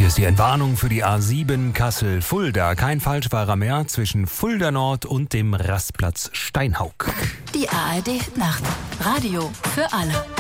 Hier ist die Entwarnung für die A7 Kassel-Fulda. Kein Falschfahrer mehr zwischen Fulda Nord und dem Rastplatz Steinhaug. Die ARD Nacht. Radio für alle.